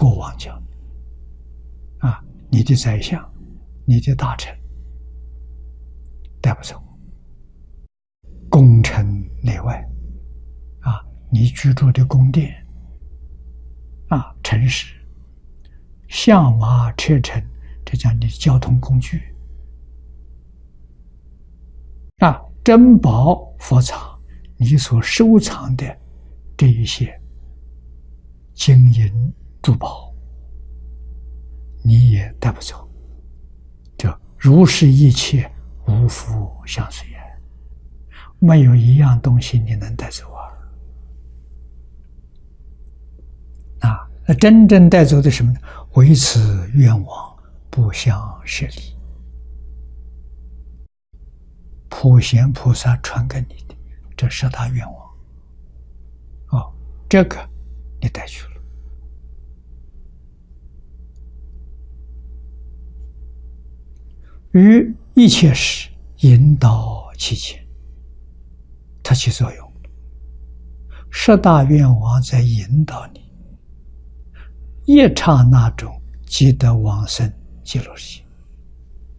国王讲啊，你的宰相、你的大臣带不走，宫城内外啊，你居住的宫殿啊、城市、象马车乘，这叫你的交通工具啊，珍宝佛藏，你所收藏的这一些金银珠宝，你也带不走。这如是一切，无福相随也。没有一样东西你能带走啊！那真正带走的什么呢？唯此愿望，不相舍离。普贤菩萨传给你的这10大愿望，哦，这个你带去了。于一切时引导其前，它起作用。10大愿望在引导你，一刹那中即得往生极乐世界。